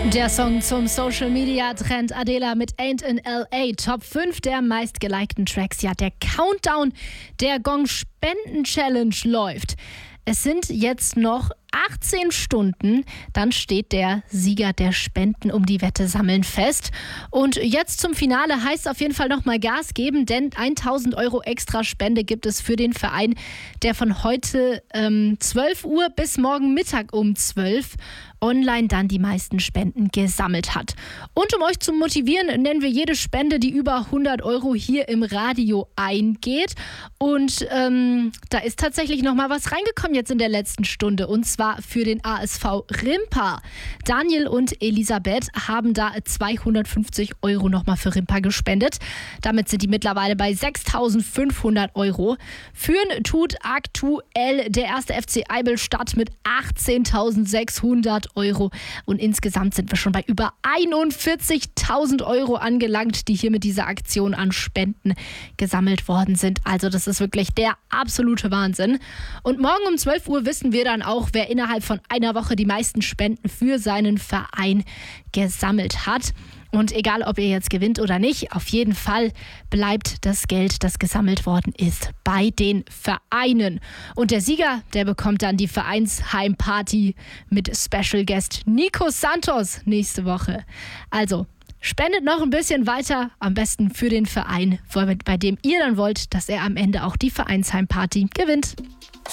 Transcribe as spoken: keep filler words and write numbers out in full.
Der Song zum Social-Media-Trend Adela mit Ain't in L A. Top fünf der meistgelikten Tracks. Ja, der Countdown der Gong-Spenden-Challenge läuft. Es sind jetzt noch achtzehn Stunden, dann steht der Sieger der Spenden um die Wette sammeln fest. Und jetzt zum Finale heißt auf jeden Fall nochmal Gas geben, denn tausend Euro extra Spende gibt es für den Verein, der von heute ähm, zwölf Uhr bis morgen Mittag um zwölf online dann die meisten Spenden gesammelt hat. Und um euch zu motivieren, nennen wir jede Spende, die über hundert Euro hier im Radio eingeht. Und ähm, da ist tatsächlich nochmal was reingekommen jetzt in der letzten Stunde, und zwar für den A S V Rimpa. Daniel und Elisabeth haben da zweihundertfünfzig Euro nochmal für Rimpa gespendet. Damit sind die mittlerweile bei sechstausendfünfhundert Euro. Führen tut aktuell der erste F C Eivelstadt mit achtzehntausendsechshundert Euro. Und insgesamt sind wir schon bei über einundvierzigtausend Euro angelangt, die hier mit dieser Aktion an Spenden gesammelt worden sind. Also das ist wirklich der absolute Wahnsinn. Und morgen um zwölf Uhr wissen wir dann auch, wer innerhalb von einer Woche die meisten Spenden für seinen Verein gesammelt hat. Und egal, ob ihr jetzt gewinnt oder nicht, auf jeden Fall bleibt das Geld, das gesammelt worden ist, bei den Vereinen. Und der Sieger, der bekommt dann die Vereinsheimparty mit Special Guest Nico Santos nächste Woche. Also spendet noch ein bisschen weiter, am besten für den Verein, bei dem ihr dann wollt, dass er am Ende auch die Vereinsheimparty gewinnt.